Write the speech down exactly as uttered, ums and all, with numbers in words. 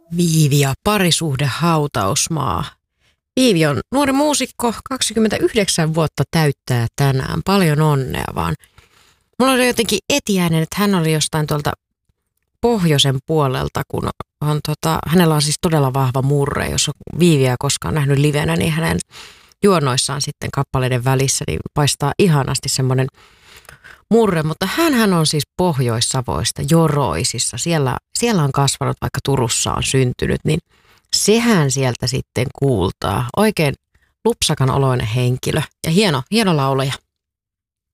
Viivi ja parisuhde hautausmaa. Viivi on nuori muusikko, kaksikymmentäyhdeksän vuotta täyttää tänään. Paljon onnea vaan. Mulla oli jotenkin etiäinen, että hän oli jostain tuolta pohjoisen puolelta, kun on tota, hänellä on siis todella vahva murre. Jos on Viiviä koskaan nähnyt livenä, niin hänen juonnoissaan sitten kappaleiden välissä niin paistaa ihanasti semmoinen murre, mutta hänhän on siis Pohjois-Savoista, Joroisissa. Siellä, siellä on kasvanut, vaikka Turussa on syntynyt, niin sehän sieltä sitten kuultaa. Oikein lupsakan oloinen henkilö ja hieno, hieno laulaja.